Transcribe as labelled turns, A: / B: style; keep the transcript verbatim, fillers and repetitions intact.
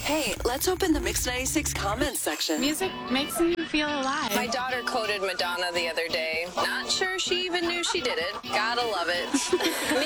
A: Hey, let's open the Mix ninety-six comments section.
B: Music makes me feel alive.
C: My daughter quoted Madonna the other day. Not sure she even knew she did it. Gotta love it.